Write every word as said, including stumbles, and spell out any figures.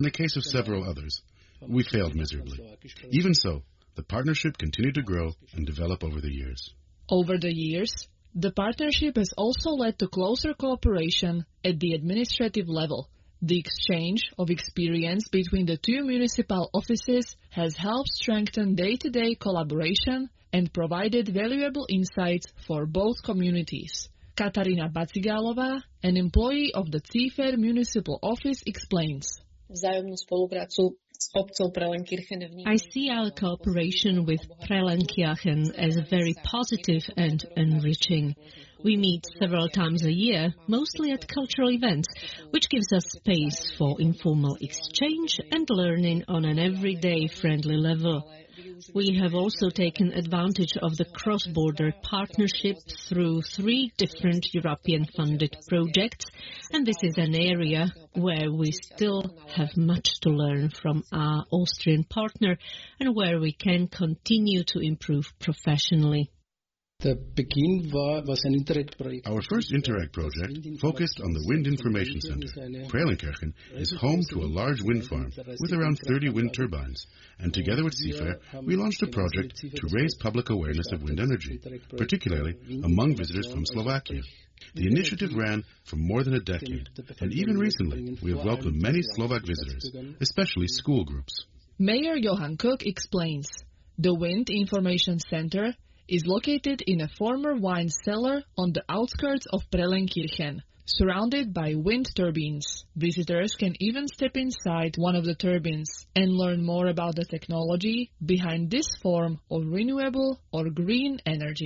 In the case of several others, we failed miserably. Even so, the partnership continued to grow and develop over the years. Over the years, the partnership has also led to closer cooperation at the administrative level. The exchange of experience between the two municipal offices has helped strengthen day-to-day collaboration and provided valuable insights for both communities. Katarína Bacigálová, an employee of the Cífer municipal office, explains. I see our cooperation with Prelenkirchen as very positive and enriching. We meet several times a year, mostly at cultural events, which gives us space for informal exchange and learning on an everyday friendly level. We have also taken advantage of the cross-border partnership through three different European-funded projects, and this is an area where we still have much to learn from our Austrian partner and where we can continue to improve professionally. Our first Interreg project focused on the Wind Information Center. Prelenkirchen is home to a large wind farm with around thirty wind turbines, and together with Cífer, we launched a project to raise public awareness of wind energy, particularly among visitors from Slovakia. The initiative ran for more than a decade, and even recently we have welcomed many Slovak visitors, especially school groups. Mayor Johan Kuk explains. The Wind Information Center is located in a former wine cellar on the outskirts of Prelenkirchen, surrounded by wind turbines. Visitors can even step inside one of the turbines and learn more about the technology behind this form of renewable or green energy.